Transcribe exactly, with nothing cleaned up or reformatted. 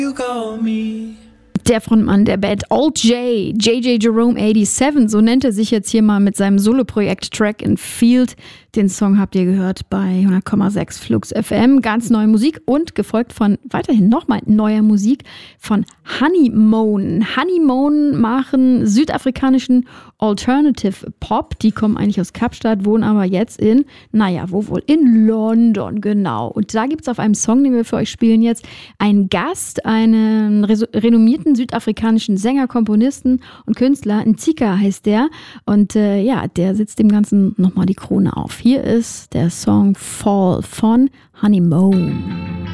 You call me. Der Frontmann der Band Old J, J J Jerome siebenundachtzig, so nennt er sich jetzt hier mal mit seinem Soloprojekt Track and Field. Den Song habt ihr gehört bei hundert Komma sechs Flux F M. Ganz neue Musik und gefolgt von weiterhin nochmal neuer Musik von Honeymoon. Honeymoon machen südafrikanischen Alternative Pop. Die kommen eigentlich aus Kapstadt, wohnen aber jetzt in, naja, wo wohl? In London, genau. Und da gibt es auf einem Song, den wir für euch spielen jetzt, einen Gast, einen renommierten südafrikanischen Sänger, Komponisten und Künstler. Ntsika heißt der. Und äh, ja, der setzt dem Ganzen nochmal die Krone auf. Hier ist der Song Fall von Honeymoon.